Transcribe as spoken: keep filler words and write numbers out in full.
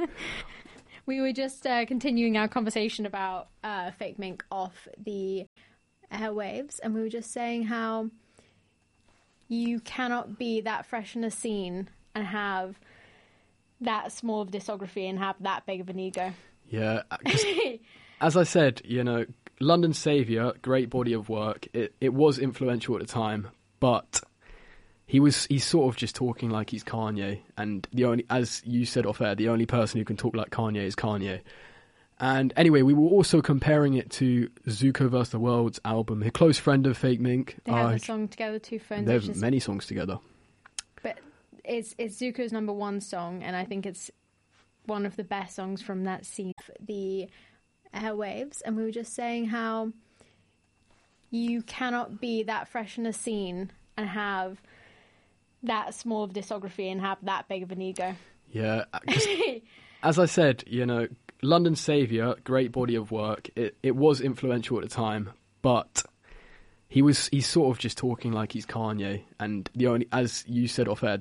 We were just uh, continuing our conversation about uh, Fake Mink off the airwaves, and we were just saying how you cannot be that fresh in a scene and have that small of a discography and have that big of an ego. Yeah, as I said, you know, London Saviour, great body of work. It it was influential at the time, but he was he's sort of just talking like he's Kanye, and the only, as you said off air, the only person who can talk like Kanye is Kanye. And anyway, we were also comparing it to Zuko versus the World's album. A close friend of Fake Mink. They have uh, a song together, Two Phones. They have is, many songs together. But it's it's Zuko's number one song, and I think it's one of the best songs from that scene, the airwaves. And we were just saying how you cannot be that fresh in a scene and have that small of a discography and have that big of an ego. Yeah, as I said, you know, London Saviour, great body of work. It it was influential at the time, but he was he's sort of just talking like he's Kanye, and the only, as you said off air,